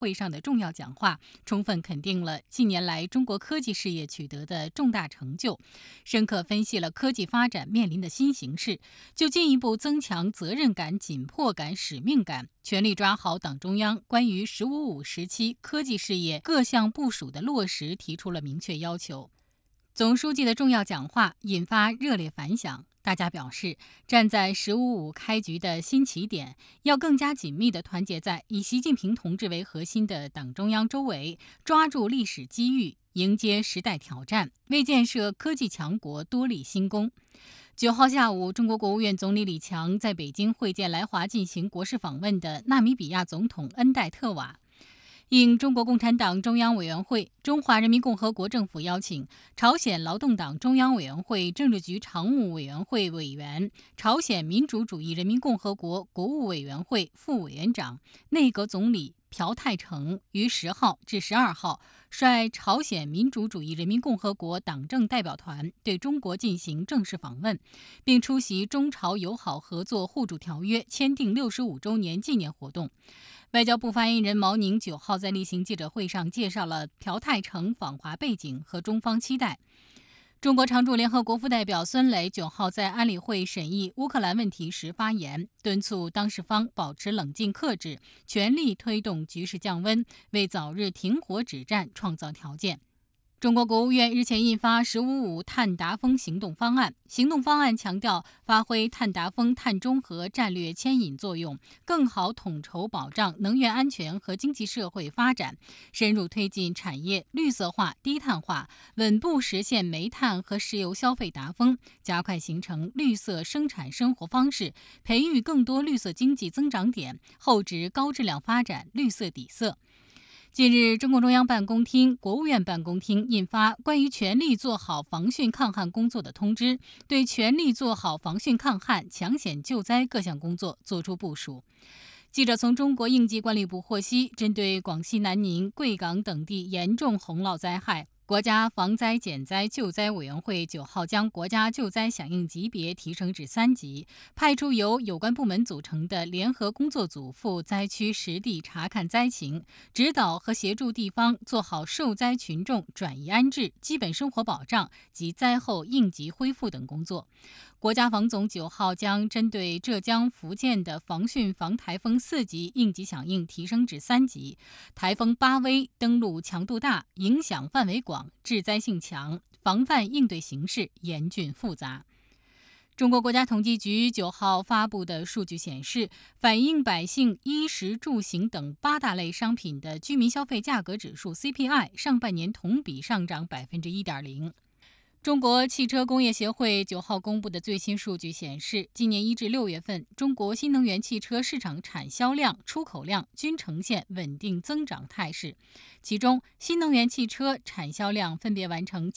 会上的重要讲话，充分肯定了近年来中国科技事业取得的重大成就，深刻分析了科技发展面临的新形势，就进一步增强责任感、紧迫感、使命感，全力抓好党中央关于“十五五”时期科技事业各项部署的落实提出了明确要求。总书记的重要讲话引发热烈反响，大家表示，站在“十五五”开局的新起点，要更加紧密地团结在以习近平同志为核心的党中央周围，抓住历史机遇，迎接时代挑战，为建设科技强国多立新功。9号下午，中国国务院总理李强在北京会见来华进行国事访问的纳米比亚总统恩戴特瓦。应中国共产党中央委员会、中华人民共和国政府邀请，朝鲜劳动党中央委员会政治局常务委员会委员、朝鲜民主主义人民共和国国务委员会副委员长、内阁总理朴泰成于10号至12号率朝鲜民主主义人民共和国党政代表团对中国进行正式访问，并出席中朝友好合作互助条约签订65周年纪念活动。外交部发言人毛宁9号在例行记者会上介绍了朴泰成访华背景和中方期待。中国常驻联合国副代表孙磊9号在安理会审议乌克兰问题时发言，敦促当事方保持冷静克制，全力推动局势降温，为早日停火止战创造条件。中国国务院日前印发“十五五”碳达峰行动方案。行动方案强调发挥碳达峰碳中和战略牵引作用，更好统筹保障能源安全和经济社会发展，深入推进产业绿色化、低碳化，稳步实现煤炭和石油消费达峰，加快形成绿色生产生活方式，培育更多绿色经济增长点，厚植高质量发展绿色底色。近日，中共中央办公厅、国务院办公厅印发关于全力做好防汛抗旱工作的通知，对全力做好防汛抗旱、抢险救灾各项工作作出部署。记者从中国应急管理部获悉，针对广西南宁、贵港等地严重洪涝灾害，国家防灾减灾救灾委员会9号将国家救灾响应级别提升至3级，派出由有关部门组成的联合工作组赴灾区实地查看灾情，指导和协助地方做好受灾群众转移安置、基本生活保障及灾后应急恢复等工作。国家防总9号将针对浙江、福建的防汛防台风4级应急响应提升至3级，台风巴威登陆强度大，影响范围广，致灾性强，防范应对形势严峻复杂。中国国家统计局9号发布的数据显示，反映百姓衣食住行等8大类商品的居民消费价格指数 CPI 上半年同比上涨 1.0%。中国汽车工业协会9号公布的最新数据显示，今年1至6月份，中国新能源汽车市场产销量、出口量均呈现稳定增长态势。其中，新能源汽车产销量分别完成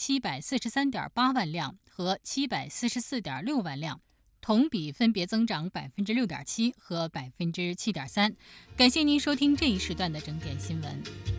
743.8万辆和744.6万辆，同比分别增长 6.7% 和 7.3%。感谢您收听这一时段的整点新闻。